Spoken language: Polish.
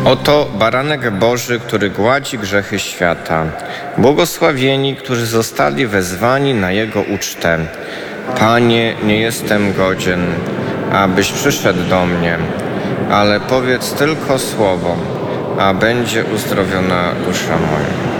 Oto baranek Boży, który gładzi grzechy świata. Błogosławieni, którzy zostali wezwani na Jego ucztę. Panie, nie jestem godzien, abyś przyszedł do mnie, ale powiedz tylko słowo, a będzie uzdrowiona dusza moja.